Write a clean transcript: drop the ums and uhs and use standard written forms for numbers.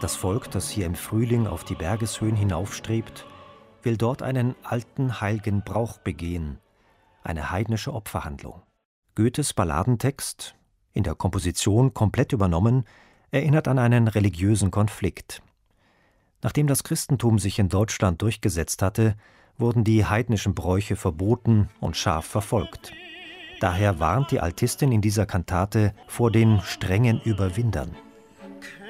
Das Volk, das hier im Frühling auf die Bergeshöhen hinaufstrebt, will dort einen alten, heiligen Brauch begehen, eine heidnische Opferhandlung. Goethes Balladentext, in der Komposition komplett übernommen, erinnert an einen religiösen Konflikt. Nachdem das Christentum sich in Deutschland durchgesetzt hatte, wurden die heidnischen Bräuche verboten und scharf verfolgt. Daher warnt die Altistin in dieser Kantate vor den strengen Überwindern.